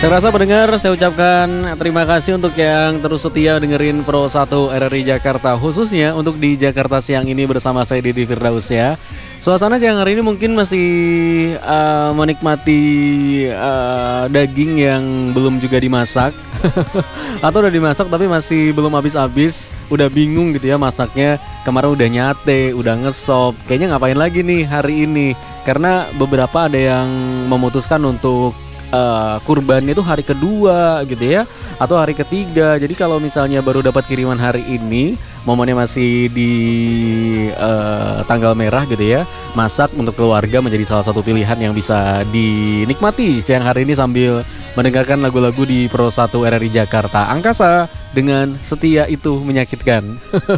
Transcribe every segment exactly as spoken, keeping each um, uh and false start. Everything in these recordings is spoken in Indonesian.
Saya rasa pendengar, saya ucapkan terima kasih untuk yang terus setia dengerin Pro satu R R I Jakarta, khususnya untuk di Jakarta siang ini bersama saya Didi Firdaus ya. Suasana siang hari ini mungkin masih uh, menikmati uh, daging yang belum juga dimasak atau udah dimasak tapi masih belum habis-habis, udah bingung gitu ya masaknya. Kemarin udah nyate, udah ngesop, kayaknya ngapain lagi nih hari ini. Karena beberapa ada yang memutuskan untuk Uh, kurban itu hari kedua gitu ya, atau hari ketiga. Jadi kalau misalnya baru dapat kiriman hari ini, momennya masih di uh, tanggal merah gitu ya, masak untuk keluarga menjadi salah satu pilihan yang bisa dinikmati siang hari ini sambil mendengarkan lagu-lagu di Pro satu R R I Jakarta. Angkasa dengan setia itu menyakitkan.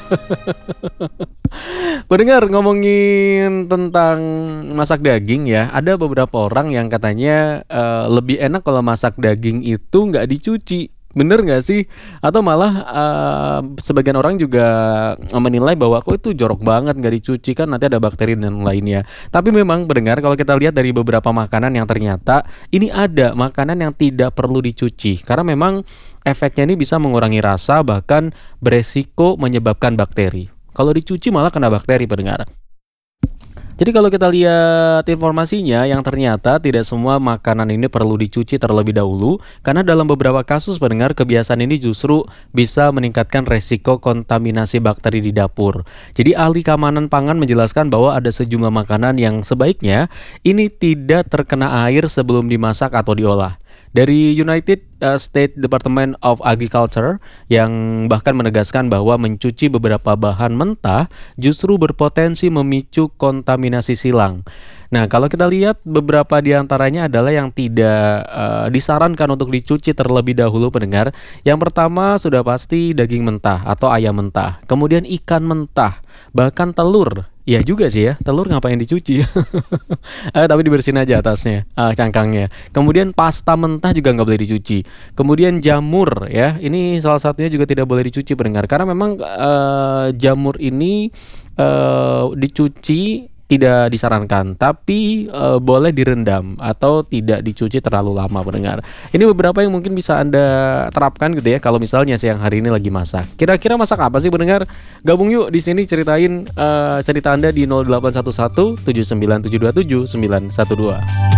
Pendengar, ngomongin tentang masak daging ya, ada beberapa orang yang katanya uh, lebih enak kalau masak daging itu nggak dicuci. Bener nggak sih? Atau malah uh, sebagian orang juga menilai bahwa kok itu jorok banget nggak dicuci, kan nanti ada bakteri dan lainnya. Tapi memang pendengar, kalau kita lihat dari beberapa makanan yang ternyata ini ada makanan yang tidak perlu dicuci, karena memang efeknya ini bisa mengurangi rasa, bahkan beresiko menyebabkan bakteri. Kalau dicuci malah kena bakteri, pendengar. Jadi kalau kita lihat informasinya, yang ternyata tidak semua makanan ini perlu dicuci terlebih dahulu, karena dalam beberapa kasus pendengar, kebiasaan ini justru bisa meningkatkan resiko kontaminasi bakteri di dapur. Jadi ahli keamanan pangan menjelaskan bahwa ada sejumlah makanan yang sebaiknya ini tidak terkena air sebelum dimasak atau diolah. Dari United States Department of Agriculture yang bahkan menegaskan bahwa mencuci beberapa bahan mentah justru berpotensi memicu kontaminasi silang. Nah, kalau kita lihat beberapa di antaranya adalah yang tidak uh, disarankan untuk dicuci terlebih dahulu, pendengar. Yang pertama sudah pasti daging mentah atau ayam mentah, kemudian ikan mentah, bahkan telur. Ya juga sih ya, telur ngapain dicuci? eh, tapi dibersihin aja atasnya, uh, cangkangnya. Kemudian pasta mentah juga nggak boleh dicuci. Kemudian jamur ya, ini salah satunya juga tidak boleh dicuci, pendengar. Karena memang uh, jamur ini uh, dicuci tidak disarankan, tapi e, boleh direndam atau tidak dicuci terlalu lama, pendengar. Ini beberapa yang mungkin bisa Anda terapkan gitu ya kalau misalnya siang hari ini lagi masak. Kira-kira masak apa sih, pendengar? Gabung yuk di sini, ceritain e, cerita Anda di nol delapan satu satu tujuh sembilan tujuh dua tujuh sembilan satu dua.